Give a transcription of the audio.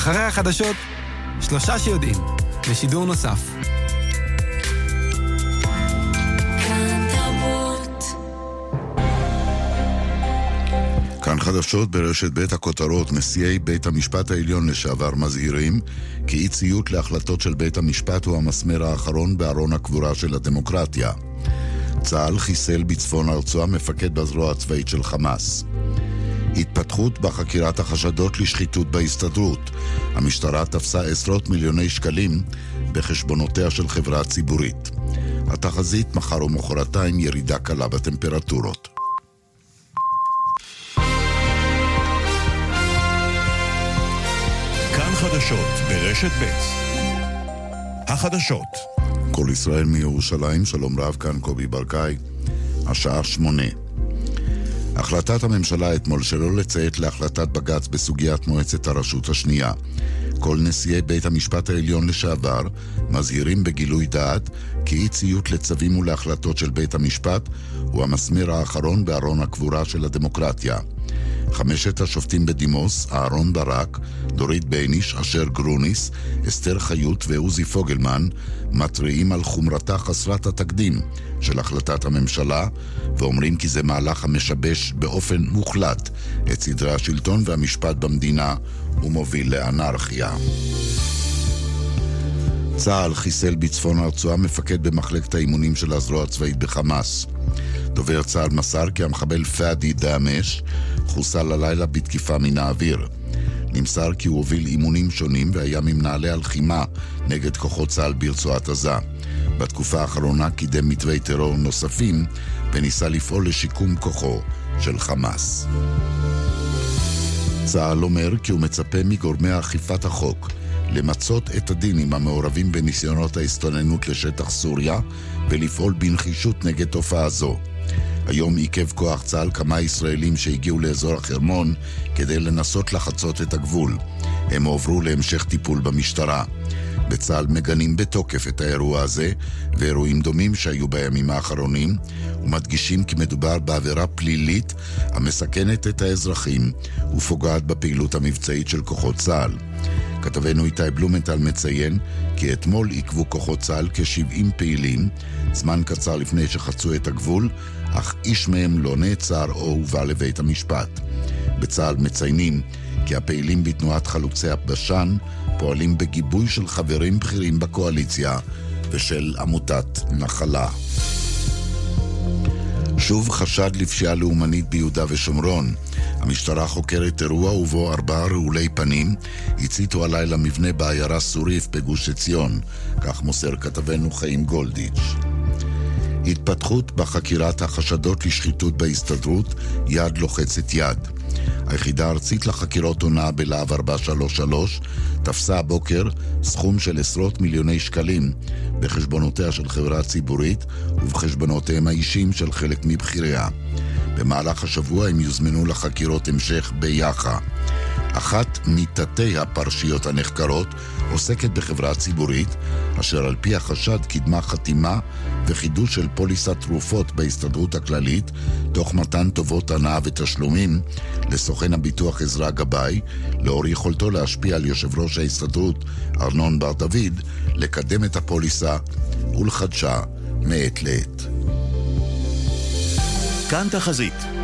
אחרי החדשות, 3 שיודעים, לשידור נוסף. כאן חדשות ברשת בית הכותרות. נשיאי בית המשפט העליון לשעבר מזהירים כי אי ציות להחלטות של בית המשפט הוא המסמר האחרון בארון הקבורה של הדמוקרטיה. צה"ל חיסל בצפון הרצועה מפקד בזרוע הצבאית של חמאס. התפתחות בחקירת החשדות לשחיתות בהסתדרות. המשטרה תפסה עשרות מיליוני שקלים בחשבונותיה של חברה ציבורית. התחזית מחר ומחרתיים ירידה קלה בטמפרטורות. כאן חדשות ברשת ב'. החדשות. כל ישראל מירושלים, שלום רב, כאן קובי ברקאי. השעה 8. החלטת הממשלה אתמול שלא לציית להחלטת בג"ץ בסוגיית מועצת הרשות השנייה. כל נשיאי בית המשפט העליון לשעבר מזהירים בגילוי דעת כי אי ציות לצווים ולהחלטות של בית המשפט הוא המסמר האחרון בארון הקבורה של הדמוקרטיה. 5 השופטים בדימוס, אהרון ברק, דורית בייניש, אשר גרוניס, אסתר חיות ועוזי פוגלמן, מתריעים על חומרתה חסרת התקדים של החלטת הממשלה, ואומרים כי זה מהלך המשבש באופן מוחלט את סדרי השלטון והמשפט במדינה ומוביל לאנרכיה. צה"ל חיסל בצפון הרצועה מפקד במחלקת האימונים של הזרוע הצבאית בחמאס. דובר צה"ל מסר כי המחבל פאדי דאמש חוסל הלילה בתקיפה מן האוויר. נמסר כי הוא הוביל אימונים שונים והיה ממנהלי הלחימה נגד כוחות צה"ל ברצועת עזה. בתקופה האחרונה קידם מתווי טרור נוספים וניסה לפעול לשיקום כוחו של חמאס. צה"ל אומר כי הוא מצפה מגורמי אכיפת החוק למצות את הדין עם המעורבים בניסיונות ההסתננות לשטח סוריה ולפעול בנחישות נגד תופעה זו. היום עיכב כוח צה"ל כמה ישראלים שהגיעו לאזור החרמון כדי לנסות לחצות את הגבול. הם הועברו להמשך טיפול במשטרה. בצה"ל מגנים בתוקף את האירוע הזה ואירועים דומים שהיו בימים האחרונים, ומדגישים כי מדובר בעבירה פלילית המסכנת את האזרחים ופוגעת בפעילות המבצעית של כוחות צה"ל. כתבנו איתי בלומנטל מציין כי אתמול עיכבו כוחות צה"ל כ-70 פעילים, זמן קצר לפני שחצו את הגבול, אך איש מהם לא נעצר או הובא לבית המשפט. בצה"ל מציינים כי הפעילים בתנועת חלוצי הבשן פועלים בגיבוי של חברים בכירים בקואליציה ושל עמותת נחלה. שוב חשד לפשיעה לאומנית ביהודה ושומרון. המשטרה חוקרת אירוע ובו 4 רעולי פנים הציתו הלילה מבנה בעיירה סוריף בגוש עציון, כך מוסר כתבנו חיים גולדיץ'. התפתחות בחקירת החשדות לשחיתות בהסתדרות, יד לוחצת יד. היחידה הארצית לחקירות הונאה בלהב 433 תפסה הבוקר סכום של עשרות מיליוני שקלים בחשבונותיה של חברה ציבורית ובחשבונותיהם האישיים של חלק מבחיריה. במהלך השבוע הם יוזמנו לחקירות המשך ביחד. אחת מתתי הפרשיות הנחקרות עוסקת בחברה ציבורית, אשר על פי החשד קידמה חתימה וחידוש של פוליסת תרופות בהסתדרות הכללית, תוך מתן טובות הנאה ותשלומים לסוכן הביטוח עזרא גבאי, לאור יכולתו להשפיע על יושב ראש ההסתדרות ארנון בר דוד, לקדם את הפוליסה ולחדשה מעת לעת. כאן תחזית.